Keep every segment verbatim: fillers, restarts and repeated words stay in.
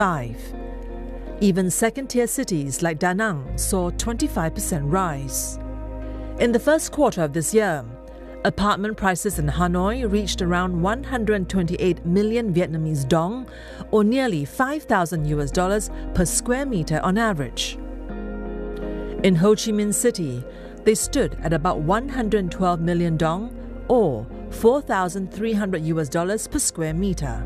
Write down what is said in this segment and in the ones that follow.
five. Even second-tier cities like Da Nang saw a twenty-five percent rise. In the first quarter of this year, apartment prices in Hanoi reached around one hundred twenty-eight million Vietnamese dong, or nearly five thousand U S dollars per square meter on average. In Ho Chi Minh City, they stood at about one hundred twelve million dong, or four thousand three hundred U S dollars per square meter.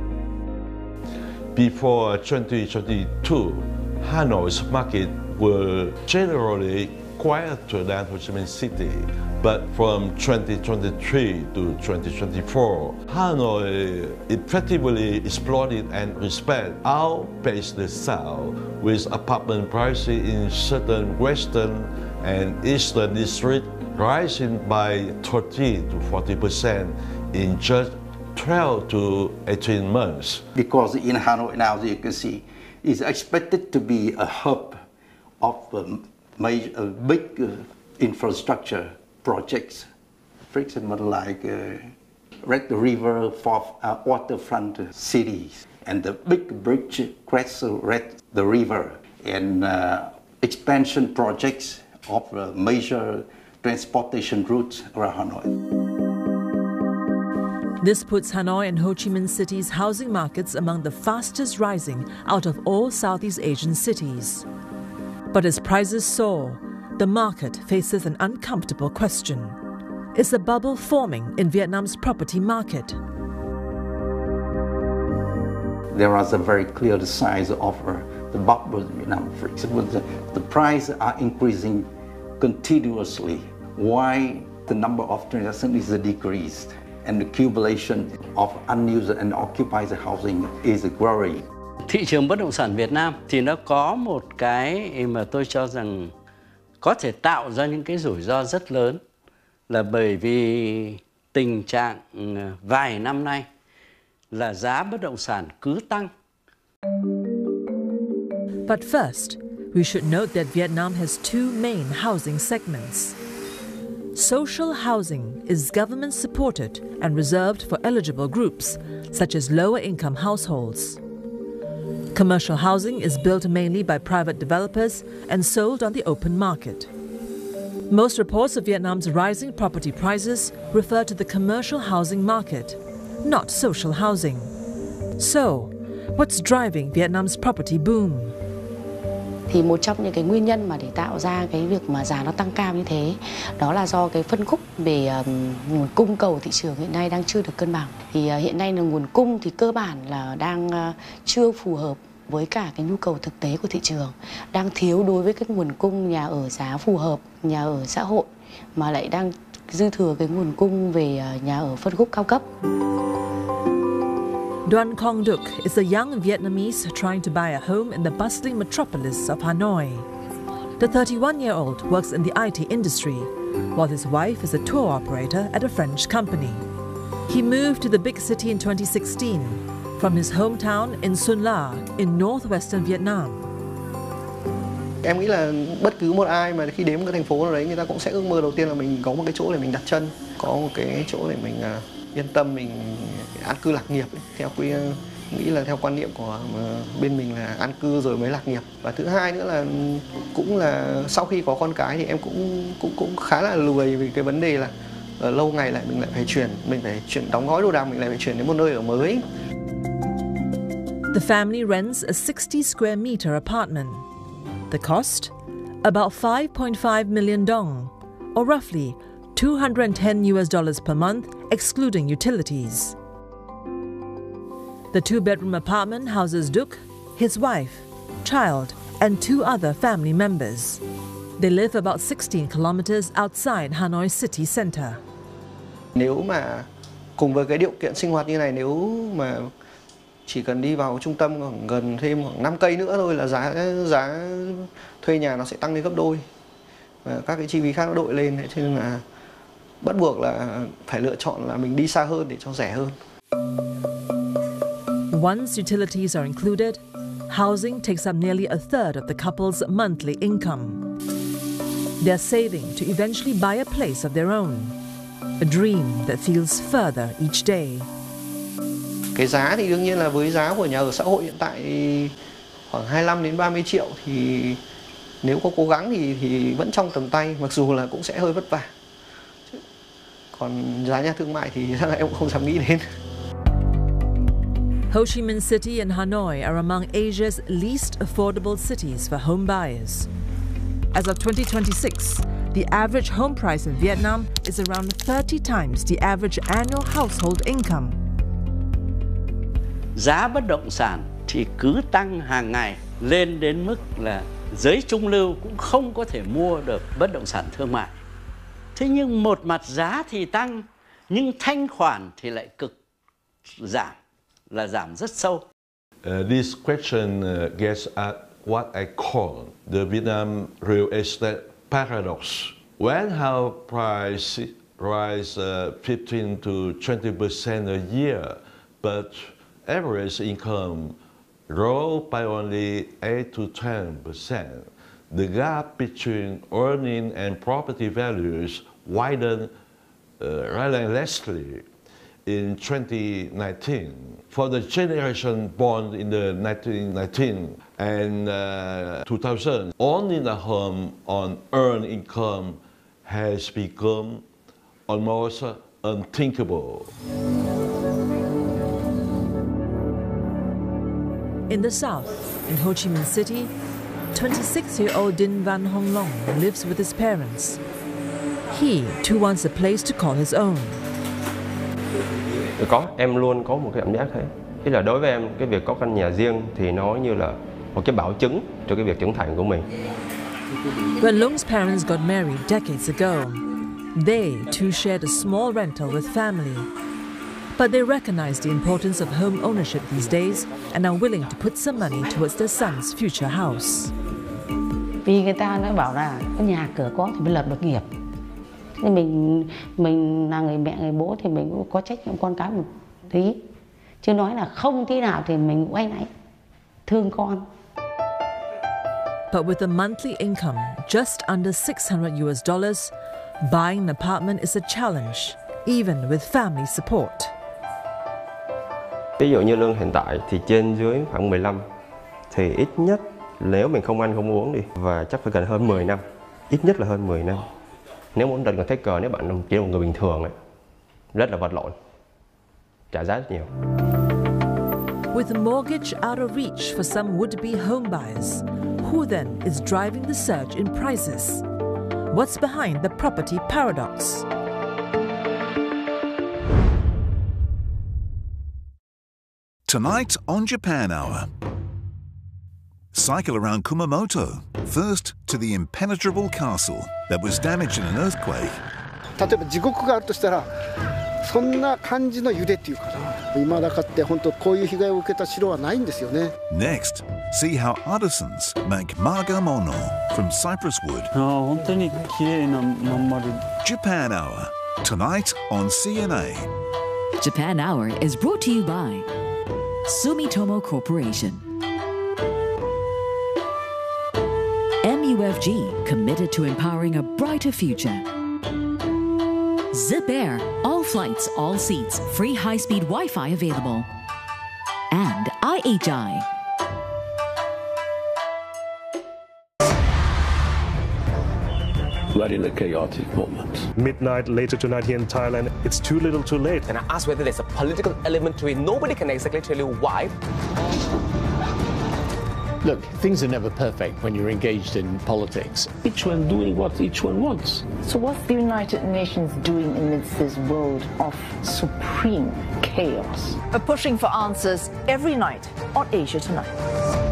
Before twenty twenty-two, Hanoi's market were generally quieter than Ho Chi Minh City, but from twenty twenty-three to twenty twenty-four, Hanoi effectively exploited and respect outpaced the South, with apartment prices in certain western and eastern districts rising by thirty to forty percent in just twelve to eighteen months. Because in Hanoi now, as you can see, is expected to be a hub of um, major, uh, big uh, infrastructure projects, for example, like uh, Red River for uh, waterfront cities, and the big bridge across Red the river, and uh, expansion projects of uh, major transportation routes around Hanoi. This puts Hanoi and Ho Chi Minh City's housing markets among the fastest rising out of all Southeast Asian cities. But as prices soar, the market faces an uncomfortable question. Is a bubble forming in Vietnam's property market? There is a very clear signs of uh, the bubble in Vietnam. For example, the, the prices are increasing continuously. Why the number of transactions is decreased, and the accumulation of unused and occupied housing is growing. Thị trường bất động sản Việt Nam thì nó có một cái mà tôi cho rằng có thể tạo ra những cái rủi ro rất lớn, là bởi vì tình trạng vài năm nay là giá bất động sản cứ tăng. But first, we should note that Vietnam has two main housing segments. Social housing is government-supported and reserved for eligible groups, such as lower-income households. Commercial housing is built mainly by private developers and sold on the open market. Most reports of Vietnam's rising property prices refer to the commercial housing market, not social housing. So, what's driving Vietnam's property boom? Thì một trong những cái nguyên nhân mà để tạo ra cái việc mà giá nó tăng cao như thế, đó là do cái phân khúc về um, nguồn cung cầu thị trường hiện nay đang chưa được cân bằng. Thì uh, hiện nay là nguồn cung thì cơ bản là đang uh, chưa phù hợp với cả cái nhu cầu thực tế của thị trường, đang thiếu đối với các nguồn cung nhà ở giá phù hợp, nhà ở xã hội, mà lại đang dư thừa cái nguồn cung về uh, nhà ở phân khúc cao cấp. Duan Quang Duc is a young Vietnamese trying to buy a home in the bustling metropolis of Hanoi. The thirty-one-year-old works in the I T industry, while his wife is a tour operator at a French company. He moved to the big city in twenty sixteen from his hometown in Xuân La in northwestern Vietnam. Em nghĩ là bất cứ một ai mà khi đến một cái thành phố nào đấy, người ta cũng sẽ ước mơ đầu tiên là mình có một cái chỗ để mình đặt chân, có một cái chỗ để mình uh, yên tâm, mình an cư lạc nghiệp. Theo quy nghĩ là theo quan niệm của uh, bên mình là an cư rồi mới lạc nghiệp. Và thứ hai nữa là cũng là sau khi có con cái thì em cũng cũng cũng khá là lười vì cái vấn đề là uh, lâu ngày lại mình lại phải chuyển, mình phải chuyển đóng gói đồ đạc, mình lại phải chuyển đến một nơi ở mới. The family rents a sixty square meter apartment. The cost? About five point five million dong, or roughly two hundred ten U S dollars per month, excluding utilities. The two-bedroom apartment houses Duc, his wife, child, and two other family members. They live about sixteen kilometers outside Hanoi city center. Nếu mà cùng với cái điều kiện sinh hoạt như này, nếu mà chỉ cần đi vào trung tâm khoảng gần thêm khoảng năm cây nữa thôi là giá giá thuê nhà nó sẽ tăng lên gấp đôi, và các cái chi phí khác nó đội lên, cho nên là bắt buộc là phải lựa chọn là mình đi xa hơn để cho rẻ hơn. Once utilities are included, housing takes up nearly a third of the couple's monthly income. They're saving to eventually buy a place of their own, a dream that feels further each day. Cái giá thì đương nhiên là với giá của nhà ở xã hội hiện tại khoảng hai mươi lăm đến ba mươi triệu thì nếu có cố gắng thì thì vẫn trong tầm tay, mặc dù là cũng sẽ hơi vất vả. Còn giá nhà thương mại thì chắc là em cũng không dám nghĩ đến. Ho Chi Minh City and Hanoi are among Asia's least affordable cities for home buyers. As of twenty twenty-six, the average home price in Vietnam is around thirty times the average annual household income. Giá bất động sản thì cứ tăng hàng ngày, lên đến mức là giới trung lưu cũng không có thể mua được bất động sản thương mại. Thế nhưng một mặt giá thì tăng, nhưng thanh khoản thì lại cực giảm, là giảm rất sâu. Uh, this question uh, gets at what I call the Vietnam real estate paradox. When house price rise uh, fifteen to twenty percent a year, but average income grow by only eight to ten percent, the gap between earning and property values widen uh, relentlessly. In twenty nineteen, for the generation born in the nineteen nineteen and uh, two thousand, owning a home on earned income has become almost unthinkable. In the south, in Ho Chi Minh City, twenty-six-year-old Din Van Hong Long lives with his parents. He too wants a place to call his own. Có, em luôn có một cái cảm giác thế. Ý là đối với em, cái việc có căn nhà riêng thì nó như là một cái bảo chứng cho cái việc trưởng thành của mình. When Long's parents got married decades ago, they too shared a small rental with family. But they recognize the importance of home ownership these days and are willing to put some money towards their son's future house. Vì người ta nói bảo là có nhà cửa có thì mới lập được nghiệp. Thì mình mình là người mẹ người bố thì mình cũng có trách nhiệm con cái một tí, chứ nói là không tí nào thì mình cũng áy náy thương con. But with a monthly income just under six hundred U S dollars, buying an apartment is a challenge, even with family support. Ví dụ như lương hiện tại thì trên dưới khoảng mười lăm, thì ít nhất nếu mình không ăn không uống đi, và chắc phải cần hơn mười năm, ít nhất là hơn mười năm. Nếu muốn đặt được take cờ, nếu bạn chỉ là một người bình thường ấy, rất là vật lộn, trả giá rất nhiều. With a mortgage out of reach for some would-be home buyers, who then is driving the surge in prices? What's behind the property paradox? Tonight on Japan Hour. Cycle around Kumamoto, first to the impenetrable castle that was damaged in an earthquake. 例えば地獄があるとしたら、そんな感じの揺れっていうかな。未だかって本当こういう被害を受けた城はないんですよね。 Next, see how artisans make margamono from cypress wood. ああ、本当に綺麗なまん丸。 Japan Hour, tonight on C N A. Japan Hour is brought to you by Sumitomo Corporation. M U F G, committed to empowering a brighter future. Zip Air, all flights, all seats, free high-speed Wi-Fi available. And I H I. We're in a chaotic moment. Midnight later tonight here in Thailand, it's too little too late. And I asked whether there's a political element to it. Nobody can exactly tell you why. Look, things are never perfect when you're engaged in politics. Each one doing what each one wants. So what's the United Nations doing amidst this world of supreme chaos? We're pushing for answers every night on Asia Tonight.